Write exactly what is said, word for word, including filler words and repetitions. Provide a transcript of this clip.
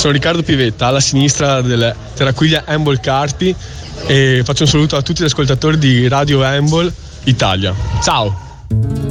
sono Riccardo Pivetta, alla sinistra del Terraquiglia Handball Carpi, e faccio un saluto a tutti gli ascoltatori di Radio Handball Italia. Ciao!